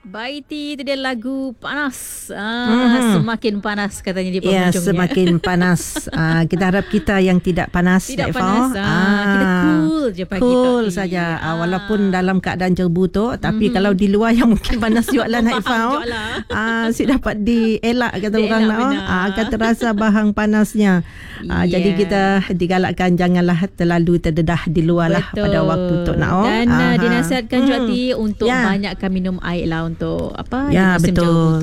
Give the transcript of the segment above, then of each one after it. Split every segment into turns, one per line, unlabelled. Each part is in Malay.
Baiti itu dia lagu panas. Semakin panas katanya di
penghujungnya.
Ya,
semakin panas. Kita harap kita yang tidak panas.
Tidak panas. Kita cool je pagi
cool saja. Walaupun dalam keadaan jerbu tu, tapi kalau di luar yang mungkin panas juga lah Naik Fau. Si dapat dielak kata orang nak. Akan terasa bahang panasnya. Jadi kita digalakkan janganlah terlalu terdedah di luar lah pada waktu tu nak.
Dan dinasihatkan Juati untuk banyakkan minum air lah untuk apa?
Ya, betul.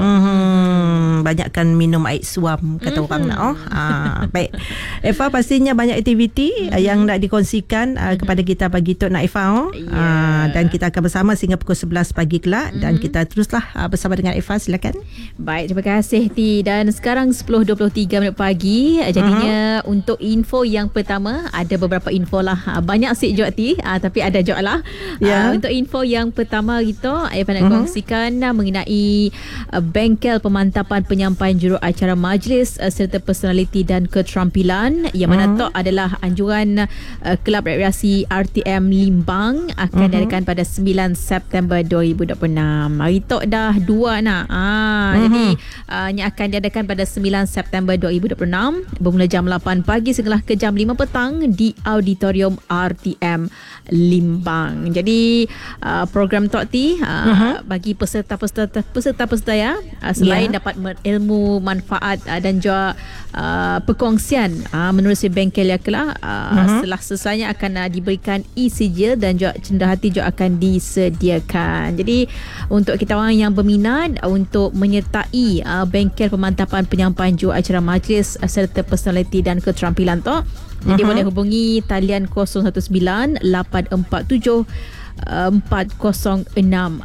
Banyakkan minum air suam kata orang nak. Baik. Eva, pastinya banyak aktiviti yang nak dikongsikan kepada kita pagi tu nak Eva. Dan kita akan bersama sehingga pukul 11 pagi kelak dan kita teruslah bersama dengan Eva. Silakan.
Baik, terima kasih Ti. Dan sekarang 10.23 pagi. Jadinya untuk info yang pertama, ada beberapa info lah. Banyak sih Jok Ti, tapi ada Jok lah. Untuk info yang pertama kita Eva nak kongsikan mengenai bengkel pemantapan penyampaian juru acara majlis serta personaliti dan keterampilan yang mana tu adalah anjuran Kelab Rekreasi RTM Limbang akan diadakan pada 9 September 2026. Hari tu dah 2 nak. Jadi yang akan diadakan pada 9 September 2026 bermula jam 8 pagi sehinggalah ke jam 5 petang di Auditorium RTM Limbang. Jadi program Tok T bagi peserta ya, selain dapat ilmu manfaat dan juga perkongsian menerusi bengkel yang kelak, setelah selesainya akan diberikan e-sijil dan juga cenderahati juga akan disediakan. Jadi untuk kita orang yang berminat untuk menyertai bengkel pemantapan penyampaian juru acara majlis serta personaliti dan keterampilan tu, jadi boleh hubungi talian 019 847 4065.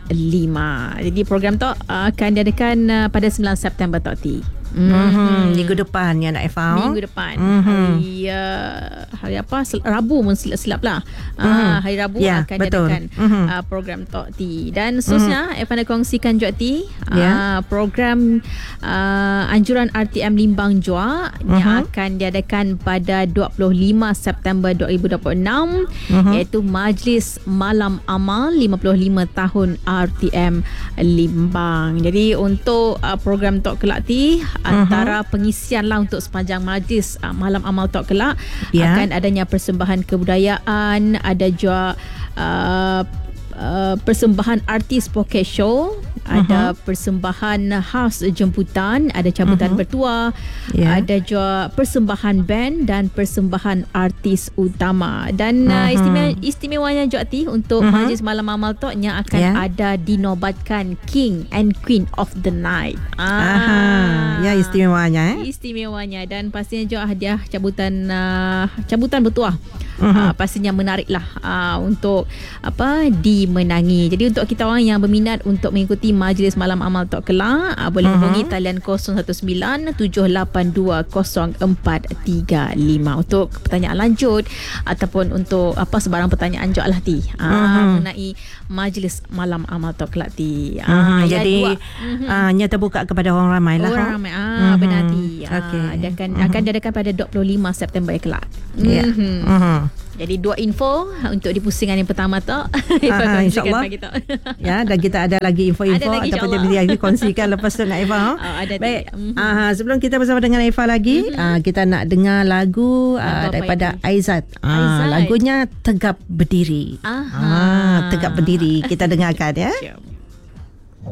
Jadi program tu akan diadakan pada 9 September Tok T.
Minggu depan ya nak Eva.
Minggu depan. Hari apa? Rabu silap lah. Hari Rabu akan diadakan program Tok T. Dan seterusnya Eva nak kongsikan Jok T program anjuran RTM Limbang Jua yang akan diadakan pada 25 September 2026 iaitu Majlis Malam Amal 55 tahun RTM Limbang. Jadi untuk program Tok Kelak T, antara pengisian lah untuk sepanjang majlis Malam Amal Tok Kelak akan adanya persembahan kebudayaan, ada juga persembahan artis poket show, ada persembahan khas jemputan, ada cabutan bertuah, ada juga persembahan band dan persembahan artis utama. Dan istimewanya Jokti untuk majlis Malam Amal Tok yang akan ada dinobatkan King and Queen of the Night.
Ya, istimewanya
istimewanya. Dan pastinya juga hadiah cabutan bertuah. Pastinya menarik lah untuk dimenangi. Jadi untuk kita orang yang berminat untuk mengikuti Majlis Malam Amal Tok Kelak, boleh hubungi talian 019 782 0435 untuk pertanyaan lanjut ataupun untuk sebarang pertanyaan Jok lah Ti mengenai Majlis Malam Amal Tok Kelak Ti.
Jadi nya terbuka kepada orang ramai lah.
Orang ramai. Benar Ti. Akan diadakan pada 25 September kelak. Jadi dua info untuk di pusingan yang pertama tu.
InsyaAllah. Ya, dan kita ada lagi info-info ataupun dia kongsikan lepas tu nak Eva. Baik. Sebelum kita bersama dengan Eva lagi, kita nak dengar lagu daripada Aizat. Lagunya Tegap Berdiri. Tegap Berdiri. Kita dengarkan ya.